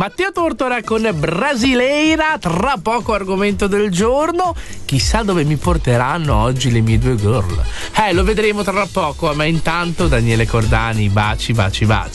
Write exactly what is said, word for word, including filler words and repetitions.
Matteo Tortora con Brasileira, tra poco argomento del giorno. Chissà dove mi porteranno oggi le mie due girl. Eh, lo vedremo tra poco, ma intanto Daniele Cordani, baci, baci, baci.